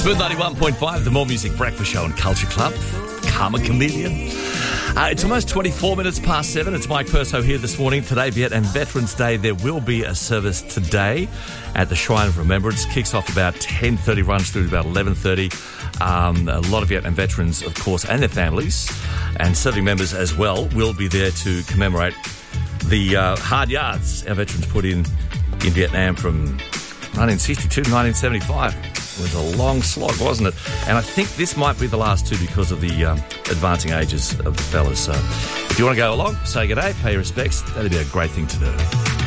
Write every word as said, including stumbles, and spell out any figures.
Smooth ninety-one point five, the More Music Breakfast Show and Culture Club. Karma Chameleon. Uh, it's almost twenty-four minutes past seven. It's Mike Perso here this morning. Today, Vietnam Veterans Day. There will be a service today at the Shrine of Remembrance. Kicks off about ten thirty, runs through to about eleven thirty. Um, a lot of Vietnam veterans, of course, and their families, and serving members as well, will be there to commemorate the uh, hard yards our veterans put in in Vietnam from nineteen sixty-two to nineteen seventy-five. It was a long slog, wasn't it? And I think this might be the last two because of the um, advancing ages of the fellas. So if you want to go along, say good day, pay your respects. That'd be a great thing to do.